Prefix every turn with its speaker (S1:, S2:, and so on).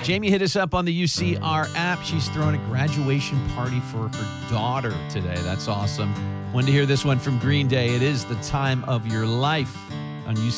S1: Jamie hit us up on the UCR app. She's throwing a graduation party for her daughter today. That's awesome. Wanted to hear this one from Green Day. It is The Time of Your Life on UCR.